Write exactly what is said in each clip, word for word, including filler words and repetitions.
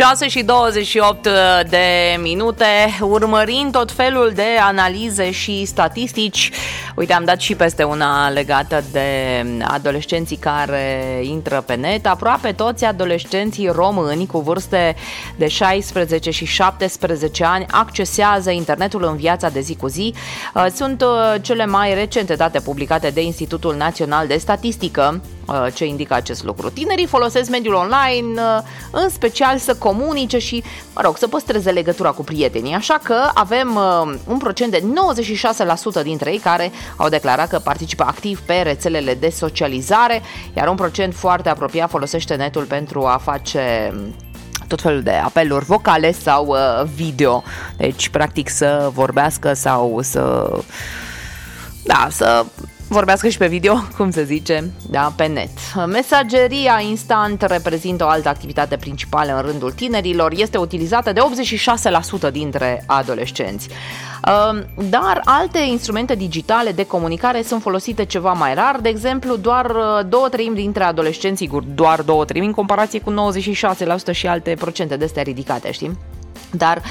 șase și douăzeci și opt de minute, urmărind tot felul de analize și statistici. Uite, am dat și peste una legată de adolescenții care intră pe net. Aproape toți adolescenții români cu vârste de șaisprezece și șaptesprezece ani accesează internetul în viața de zi cu zi. Sunt cele mai recente date publicate de Institutul Național de Statistică ce indică acest lucru. Tinerii folosesc mediul online în special să comunice și, mă rog, să păstreze legătura cu prietenii, așa că avem un procent de nouăzeci și șase la sută dintre ei care au declarat că participă activ pe rețelele de socializare, iar un procent foarte apropiat folosește netul pentru a face tot felul de apeluri vocale sau uh, video. Deci, practic, să vorbească sau să... Da, să... vorbească și pe video, cum se zice, da, pe net. Mesageria instant reprezintă o altă activitate principală în rândul tinerilor, este utilizată de optzeci și șase la sută dintre adolescenți. Dar alte instrumente digitale de comunicare sunt folosite ceva mai rar, de exemplu, doar două treimi dintre adolescenții, doar două treimi în comparație cu nouăzeci și șase la sută și alte procente de astea ridicate, știi? Dar,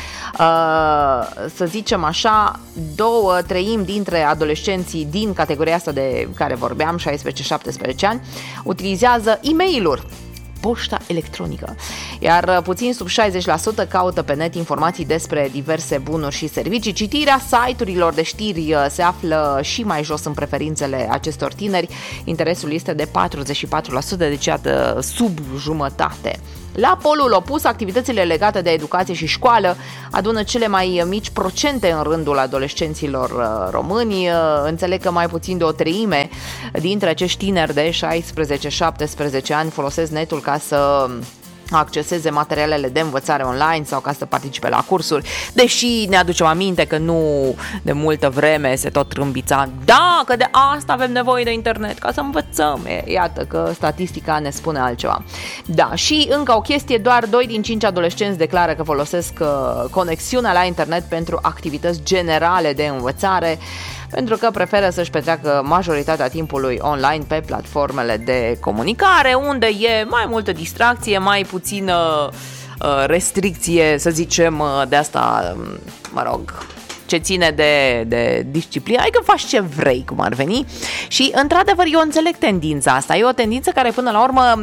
să zicem așa, două treimi dintre adolescenții din categoria asta de care vorbeam, șaisprezece șaptesprezece ani, utilizează e-mail-uri, poșta electronică, iar puțin sub șaizeci la sută caută pe net informații despre diverse bunuri și servicii. Citirea site-urilor de știri se află și mai jos în preferințele acestor tineri. Interesul este de patruzeci și patru la sută, deci iată, sub jumătate. La polul opus, activitățile legate de educație și școală adună cele mai mici procente în rândul adolescenților români. Înțeleg că mai puțin de o treime dintre acești tineri de șaisprezece șaptesprezece ani folosesc netul ca să acceseze materialele de învățare online sau ca să participe la cursuri, deși ne aducem aminte că nu de multă vreme se tot trâmbița, da, că de asta avem nevoie de internet, ca să învățăm. E, iată că statistica ne spune altceva. Da, și încă o chestie, doar doi din cinci adolescenți declară că folosesc conexiunea la internet pentru activități generale de învățare, pentru că preferă să-și petreacă majoritatea timpului online pe platformele de comunicare, unde e mai multă distracție, mai puțină uh, restricție, să zicem, uh, de asta, mă rog, ce ține de, de disciplină, adică faci ce vrei, cum ar veni. Și, într-adevăr, eu înțeleg tendința asta. E o tendință care, până la urmă,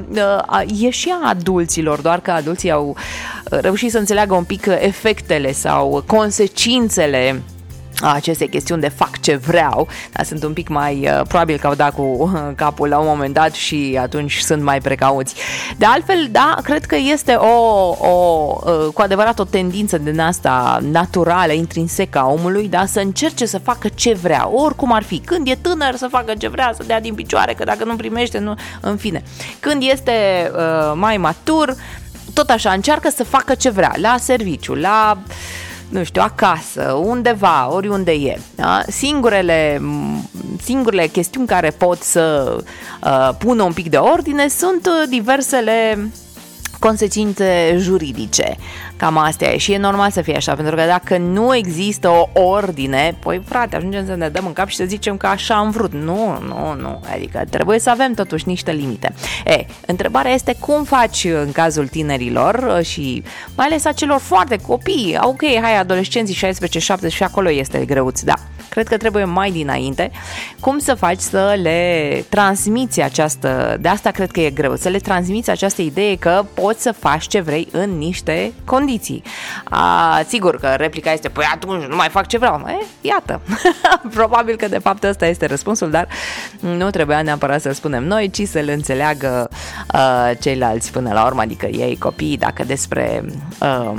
e și a adulților, doar că adulții au reușit să înțeleagă un pic efectele sau consecințele aceste chestiuni de fac ce vreau, dar sunt un pic mai, uh, probabil că au dat cu uh, capul la un moment dat și atunci sunt mai precauți. De altfel, da, cred că este o, o uh, cu adevărat o tendință din asta naturală, intrinsecă a omului, da, să încerce să facă ce vrea, oricum ar fi. Când e tânăr, să facă ce vrea, să dea din picioare, că dacă nu primește, nu, în fine. Când este uh, mai matur, tot așa, încearcă să facă ce vrea, la serviciu, la nu știu, acasă, undeva, oriunde e. Da? Singurele, singurele chestiuni care pot să uh, pună un pic de ordine sunt diversele consecințe juridice. Cam astea e și e normal să fie așa, pentru că dacă nu există o ordine, păi frate, ajungem să ne dăm în cap și să zicem că așa am vrut. Nu, nu, nu, adică trebuie să avem totuși niște limite. E, întrebarea este cum faci în cazul tinerilor și mai ales a celor foarte copii, ok, hai, adolescenții șaisprezece șaptesprezece și acolo este greuț, da. Cred că trebuie mai dinainte cum să faci să le transmiți această, de asta cred că e greu, să le transmiți această idee că poți să faci ce vrei în niște condiții. A, sigur că replica este, păi atunci nu mai fac ce vreau. E, iată, probabil că de fapt ăsta este răspunsul, dar nu trebuia neapărat să-l spunem noi, ci să-l înțeleagă uh, ceilalți până la urmă, adică ei copiii, dacă despre uh,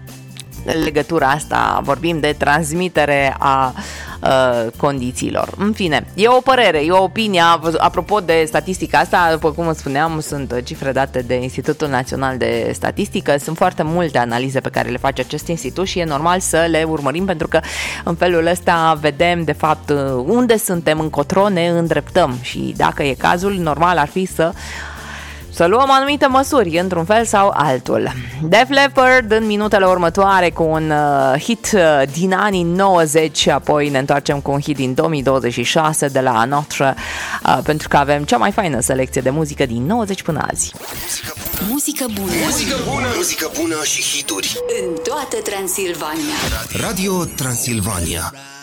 legătura asta vorbim de transmitere a uh, condițiilor. În fine, e o părere, e o opinie. Apropo de statistica asta, după cum spuneam, sunt cifre date de Institutul Național de Statistică, sunt foarte multe analize pe care le face acest institut și e normal să le urmărim, pentru că în felul ăsta vedem de fapt unde suntem, încotro ne îndreptăm și dacă e cazul, normal ar fi să să luăm anumite măsuri, într-un fel sau altul. Def Leppard în minutele următoare cu un uh, hit uh, din anii nouăzeci, apoi ne întoarcem cu un hit din două mii douăzeci și șase de la Notre, uh, pentru că avem cea mai faină selecție de muzică din nouăzeci până azi. Muzică bună. Muzică bună. Muzică bună și hituri În toată Transilvania. Radio Transilvania.